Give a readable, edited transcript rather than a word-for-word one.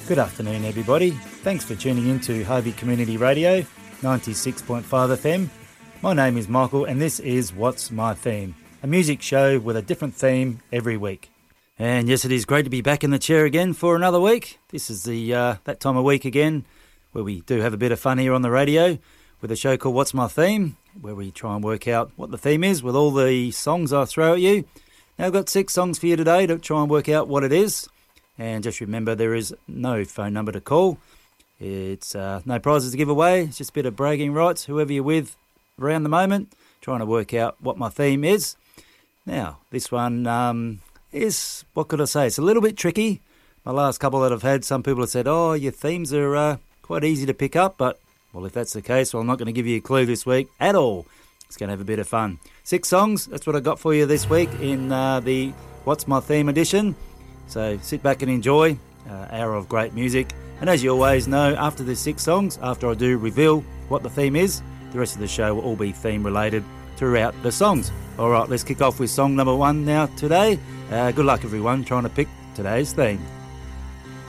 Good afternoon, everybody. Thanks for tuning in to Harvey Community Radio, 96.5 FM. My name is Michael, and this is What's My Theme, a music show with a different theme every week. And yes, it is great to be back in the chair again for another week. This is the that time of week again, where we do have a bit of fun here on the radio with a show called What's My Theme, where we try and work out what the theme is with all the songs I throw at you. Now, I've got 6 songs for you today to try and work out what it is. And just remember, there is no phone number to call. It's no prizes to give away. It's just a bit of bragging rights, whoever you're with around the moment, trying to work out what my theme is. Now, this one is, what could I say? It's a little bit tricky. My last couple that I've had, some people have said, oh, your themes are quite easy to pick up. But, well, if that's the case, well, I'm not going to give you a clue this week at all. It's going to have a bit of fun. 6 songs, that's what I got for you this week in the What's My Theme edition. So sit back and enjoy an hour of great music. And as you always know, after the 6 songs, after I do reveal what the theme is, the rest of the show will all be theme related throughout the songs. All right, let's kick off with song number 1 now today. Good luck, everyone, trying to pick today's theme.